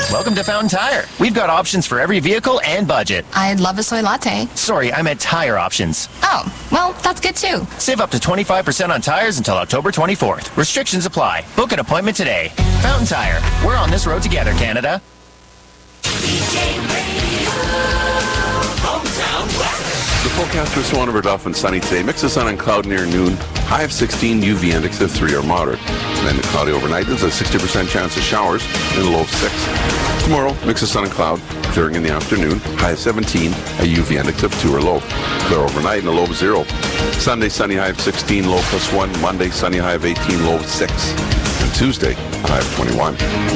Welcome to Fountain Tire. We've got options for every vehicle and budget. I'd love a soy latte. Sorry, I meant tire options. Oh, well, that's good too. Save up to 25% on tires until October 24th. Restrictions apply. Book an appointment today. Fountain Tire. We're on this road together, Canada. The forecast for Swan Dolphin sunny today. Mix of sun and cloud near noon. High of 16, UV index of 3 or moderate. Then cloudy overnight. There's a 60% chance of showers and a low of 6. Tomorrow, mix of sun and cloud. Clearing in the afternoon. High of 17, a UV index of 2 or low. Clear overnight and a low of 0. Sunday, sunny high of 16, low plus 1. Monday, sunny high of 18, low of 6. And Tuesday, high of 21.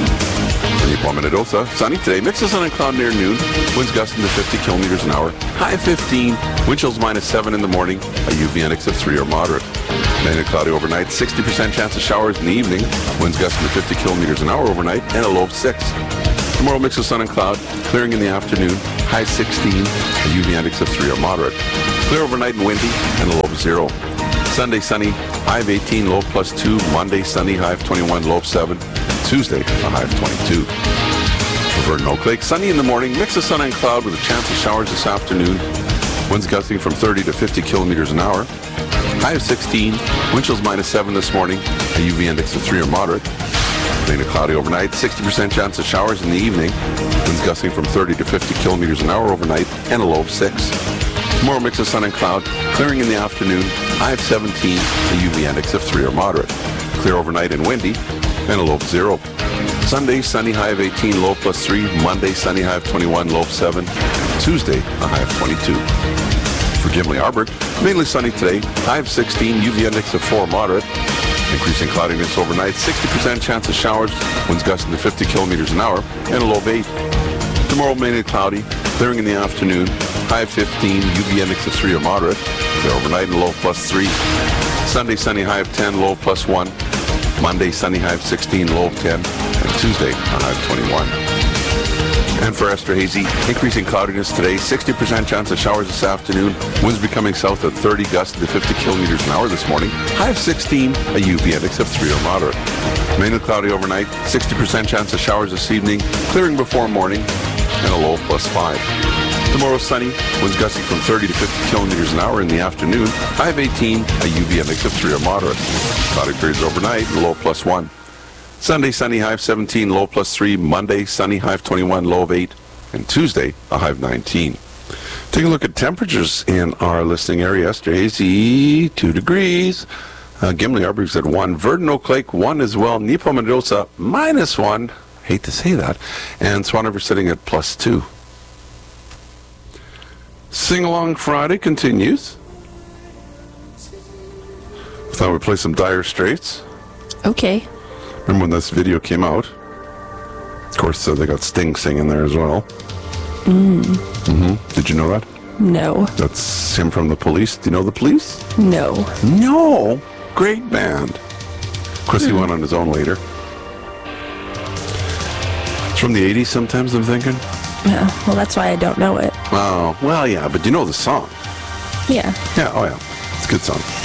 Minnesota, sunny today. Mix of sun and cloud near noon. Winds gusting to 50 kilometers an hour. High of 15. Wind chills minus 7 in the morning. A UV index of 3 or moderate. Mainly cloudy overnight. 60% chance of showers in the evening. Winds gusting to 50 kilometers an hour overnight. And a low of 6. Tomorrow, mix of sun and cloud. Clearing in the afternoon. High 16. A UV index of 3 or moderate. Clear overnight and windy. And a low of 0. Sunday, sunny. High of 18. Low plus 2. Monday, sunny. High of 21. Low of 7. Tuesday, a high of 22. For Verdun Oak Lake, sunny in the morning, mix of sun and cloud with a chance of showers this afternoon. Winds gusting from 30 to 50 kilometers an hour. High of 16, wind chills minus 7 this morning, a UV index of 3 or moderate. Mainly cloudy overnight, 60% chance of showers in the evening. Winds gusting from 30 to 50 kilometers an hour overnight, and a low of 6. Tomorrow, mix of sun and cloud, clearing in the afternoon, high of 17, a UV index of 3 or moderate. Clear overnight and windy, and a low of 0. Sunday, sunny high of 18, low plus 3. Monday, sunny high of 21, low of 7. Tuesday, a high of 22. For Gimli Arbor, mainly sunny today, high of 16, UV index of 4, moderate. Increasing cloudiness overnight, 60% chance of showers, winds gusting to 50 kilometers an hour, and a low of 8. Tomorrow, mainly cloudy, clearing in the afternoon, high of 15, UV index of 3 or moderate. Clear overnight and low plus 3. Sunday, sunny high of 10, low plus 1. Monday, sunny high of 16, low of 10. And Tuesday, a high of 21. And for Esterhazy, increasing cloudiness today, 60% chance of showers this afternoon. Winds becoming south at 30, gusting to 50 kilometers an hour this morning. High of 16, a UV index of 3 or moderate. Mainly cloudy overnight, 60% chance of showers this evening, clearing before morning, and a low of plus 5. Tomorrow, sunny, winds gusting from 30 to 50 kilometers an hour in the afternoon. High of 18, a UV index of 3 or moderate. Cloudy periods overnight, low plus 1. Sunday, sunny, high of 17, low plus 3. Monday, sunny, high of 21, low of 8. And Tuesday, a high of 19. Take a look at temperatures in our listening area. Esterhazy, 2 degrees. Gimli Arbor's at 1. Verdun Oak Lake, 1 as well. Nepo Mendoza, minus 1. Hate to say that. And Swan River sitting at plus 2. Sing Along Friday continues. Thought we'd play some Dire Straits. Okay. Remember when this video came out? Of course, they got Sting singing there as well. Did you know that? No. That's him from The Police. Do you know The Police? No. No. Great band. Of course, he went on his own later. It's from the 80s sometimes, I'm thinking. Yeah, well, that's why I don't know it. Oh, well, yeah, but you know the song. Yeah. Yeah, oh yeah. It's a good song.